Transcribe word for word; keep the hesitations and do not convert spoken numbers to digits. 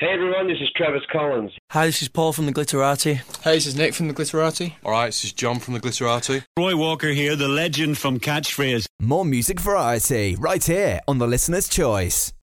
Hey everyone, this is Travis Collins. Hi, this is Paul from the Glitterati. Hey, this is Nick from the Glitterati. Alright, this is John from the Glitterati. Roy Walker here, the legend from Catchphrase. More music variety, right here on The Listener's Choice.